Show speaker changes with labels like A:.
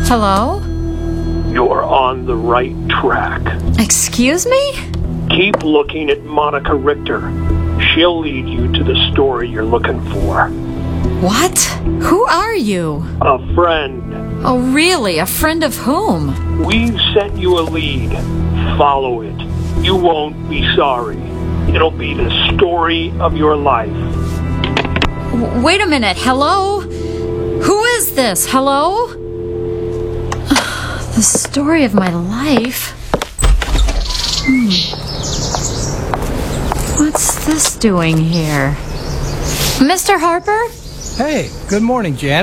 A: Hello?
B: You're on the right track.
A: Excuse me?
B: Keep looking at Monica Richter. She'll lead you to the story you're looking for.
A: What? Who are you?
B: A friend.
A: Oh, really? A friend of whom?
B: We've sent you a lead. Follow it. You won't be sorry. It'll be the story of your life.
A: Wait a minute. Hello? Who is this? Hello? The story of my life? What's this doing here? Mr. Harper?
C: Hey, good morning, Jan.